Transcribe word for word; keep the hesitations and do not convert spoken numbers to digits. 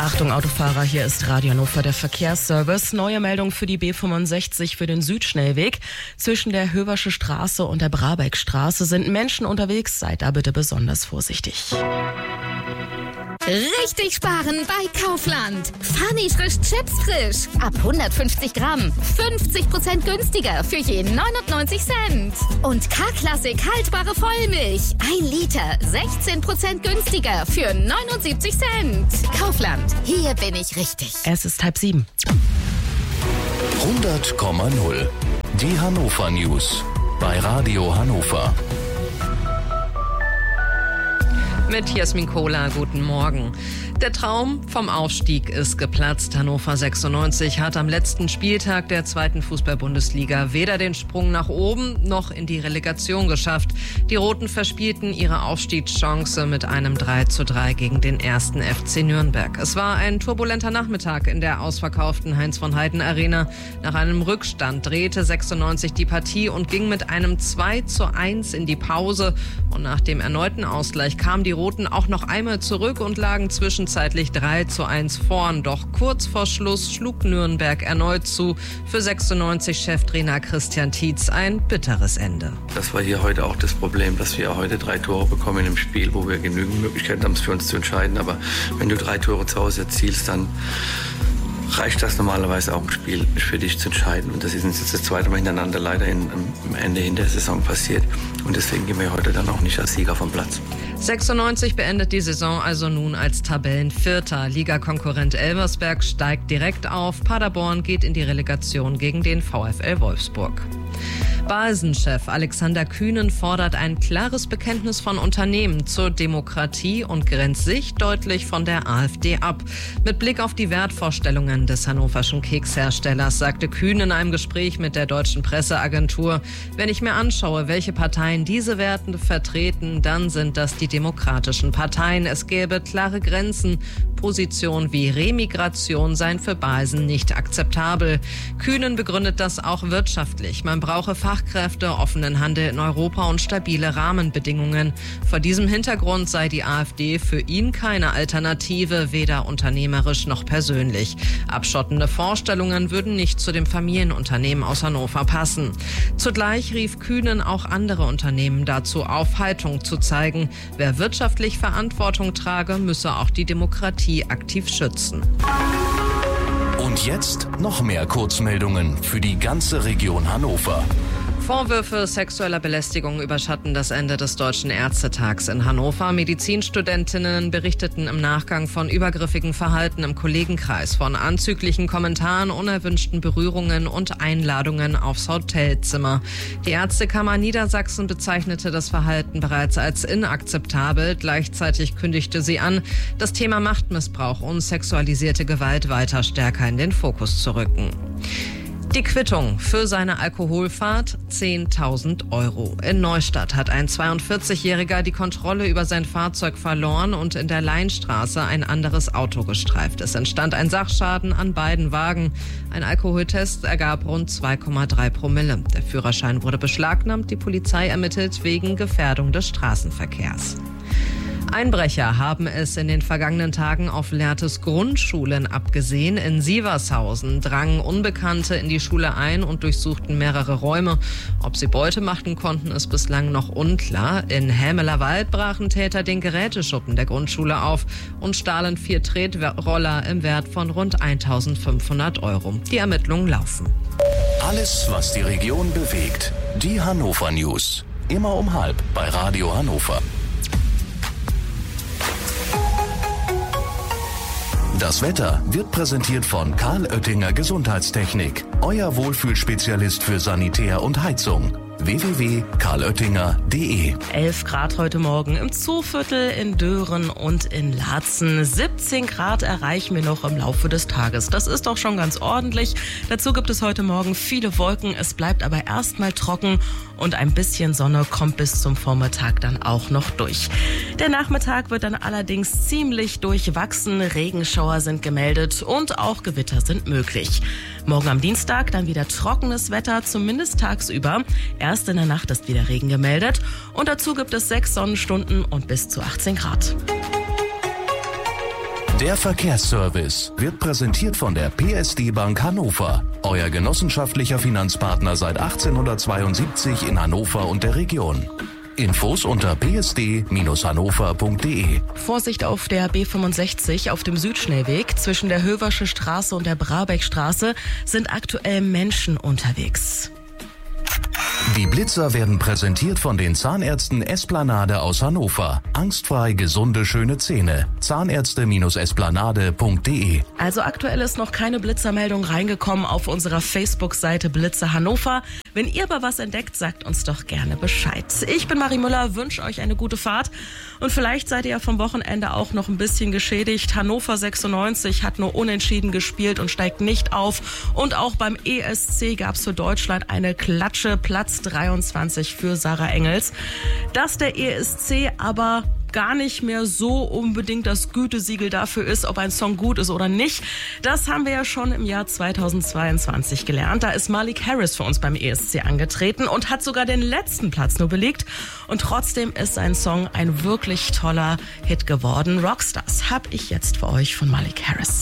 Achtung Autofahrer, hier ist Radio Hannover, der Verkehrsservice. Neue Meldung für die B fünfundsechzig für den Südschnellweg. Zwischen der Höversche Straße und der Brabeckstraße sind Menschen unterwegs. Seid da bitte besonders vorsichtig. Richtig sparen bei Kaufland. Funny frisch Chips frisch. Ab hundertfünfzig Gramm. fünfzig Prozent günstiger für je neunundneunzig Cent. Und K-Klassik haltbare Vollmilch. ein Liter. sechzehn Prozent günstiger für neunundsiebzig Cent. Kaufland. Hier bin ich richtig. Es ist halb sieben. hundert Komma null. Die Hannover News. Bei Radio Hannover. Mit Jasmin Kohler, guten Morgen. Der Traum vom Aufstieg ist geplatzt. Hannover sechsundneunzig hat am letzten Spieltag der zweiten Fußball-Bundesliga weder den Sprung nach oben noch in die Relegation geschafft. Die Roten verspielten ihre Aufstiegschance mit einem drei zu drei gegen den ersten F C Nürnberg. Es war ein turbulenter Nachmittag in der ausverkauften Heinz-von-Heiden-Arena. Nach einem Rückstand drehte sechsundneunzig die Partie und ging mit einem zwei zu eins in die Pause. Und nach dem erneuten Ausgleich kamen die Roten auch noch einmal zurück und lagen zwischenzeitlich drei zu eins vorn. Doch kurz vor Schluss schlug Nürnberg erneut zu. Für sechsundneunzig-Cheftrainer Christian Tietz ein bitteres Ende. Das war hier heute auch das Problem, dass wir heute drei Tore bekommen im Spiel, wo wir genügend Möglichkeiten haben, es für uns zu entscheiden. Aber wenn du drei Tore zu Hause erzielst, dann reicht das normalerweise auch im Spiel für dich zu entscheiden. Und das ist uns jetzt das zweite Mal hintereinander leider in, am Ende in der Saison passiert. Und deswegen gehen wir heute dann auch nicht als Sieger vom Platz. sechsundneunzig beendet die Saison also nun als Tabellenvierter. Ligakonkurrent Elversberg steigt direkt auf. Paderborn geht in die Relegation gegen den VfL Wolfsburg. Balsen-Chef Alexander Kühnen fordert ein klares Bekenntnis von Unternehmen zur Demokratie und grenzt sich deutlich von der AfD ab. Mit Blick auf die Wertvorstellungen des hannoverschen Keksherstellers sagte Kühnen in einem Gespräch mit der deutschen Presseagentur: Wenn ich mir anschaue, welche Parteien diese Werte vertreten, dann sind das die demokratischen Parteien. Es gäbe klare Grenzen. Positionen wie Remigration seien für Balsen nicht akzeptabel. Kühnen begründet das auch wirtschaftlich. Man brauche Fachkräfte, offenen Handel in Europa und stabile Rahmenbedingungen. Vor diesem Hintergrund sei die AfD für ihn keine Alternative, weder unternehmerisch noch persönlich. Abschottende Vorstellungen würden nicht zu dem Familienunternehmen aus Hannover passen. Zugleich rief Kühnen auch andere Unternehmen dazu auf, Haltung zu zeigen. Wer wirtschaftlich Verantwortung trage, müsse auch die Demokratie aktiv schützen. Und jetzt noch mehr Kurzmeldungen für die ganze Region Hannover. Vorwürfe sexueller Belästigung überschatten das Ende des Deutschen Ärztetags in Hannover. Medizinstudentinnen berichteten im Nachgang von übergriffigen Verhalten im Kollegenkreis, von anzüglichen Kommentaren, unerwünschten Berührungen und Einladungen aufs Hotelzimmer. Die Ärztekammer Niedersachsen bezeichnete das Verhalten bereits als inakzeptabel. Gleichzeitig kündigte sie an, das Thema Machtmissbrauch und sexualisierte Gewalt weiter stärker in den Fokus zu rücken. Die Quittung für seine Alkoholfahrt: zehntausend Euro. In Neustadt hat ein zweiundvierzigjähriger die Kontrolle über sein Fahrzeug verloren und in der Leinstraße ein anderes Auto gestreift. Es entstand ein Sachschaden an beiden Wagen. Ein Alkoholtest ergab rund zwei Komma drei Promille. Der Führerschein wurde beschlagnahmt. Die Polizei ermittelt wegen Gefährdung des Straßenverkehrs. Einbrecher haben es in den vergangenen Tagen auf Lehrtes Grundschulen abgesehen. In Sievershausen drangen Unbekannte in die Schule ein und durchsuchten mehrere Räume. Ob sie Beute machen konnten, ist bislang noch unklar. In Hämelerwald brachen Täter den Geräteschuppen der Grundschule auf und stahlen vier Tretroller im Wert von rund eintausendfünfhundert Euro. Die Ermittlungen laufen. Alles, was die Region bewegt. Die Hannover News. Immer um halb bei Radio Hannover. Das Wetter wird präsentiert von Karl Oettinger Gesundheitstechnik. Euer Wohlfühlspezialist für Sanitär und Heizung. w w w punkt karl oettinger punkt d e. elf Grad heute Morgen im Zooviertel, in Dören und in Laatzen. siebzehn Grad erreichen wir noch im Laufe des Tages. Das ist doch schon ganz ordentlich. Dazu gibt es heute Morgen viele Wolken. Es bleibt aber erstmal trocken und ein bisschen Sonne kommt bis zum Vormittag dann auch noch durch. Der Nachmittag wird dann allerdings ziemlich durchwachsen. Regenschauer sind gemeldet und auch Gewitter sind möglich. Morgen am Dienstag dann wieder trockenes Wetter, zumindest tagsüber. Erst in der Nacht ist wieder Regen gemeldet und dazu gibt es sechs Sonnenstunden und bis zu achtzehn Grad. Der Verkehrsservice wird präsentiert von der P S D Bank Hannover, euer genossenschaftlicher Finanzpartner seit achtzehnhundertzweiundsiebzig in Hannover und der Region. Infos unter p s d Bindestrich hannover punkt d e. Vorsicht auf der B fünfundsechzig auf dem Südschnellweg zwischen der Höversche Straße und der Brabeckstraße sind aktuell Menschen unterwegs. Die Blitzer werden präsentiert von den Zahnärzten Esplanade aus Hannover. Angstfrei gesunde, schöne Zähne. Zahnärzte Esplanade punkt d e. Also aktuell ist noch keine Blitzermeldung reingekommen auf unserer Facebook-Seite Blitzer Hannover. Wenn ihr aber was entdeckt, sagt uns doch gerne Bescheid. Ich bin Marie Müller, wünsche euch eine gute Fahrt. Und vielleicht seid ihr ja vom Wochenende auch noch ein bisschen geschädigt. Hannover sechsundneunzig hat nur unentschieden gespielt und steigt nicht auf. Und auch beim E S C gab es für Deutschland eine Klatsche, Platz dreiundzwanzig für Sarah Engels. Dass der E S C aber gar nicht mehr so unbedingt das Gütesiegel dafür ist, ob ein Song gut ist oder nicht. Das haben wir ja schon im Jahr zweitausendzweiundzwanzig gelernt. Da ist Malik Harris für uns beim E S C angetreten und hat sogar den letzten Platz nur belegt. Und trotzdem ist sein Song ein wirklich toller Hit geworden. Rockstars habe ich jetzt für euch von Malik Harris.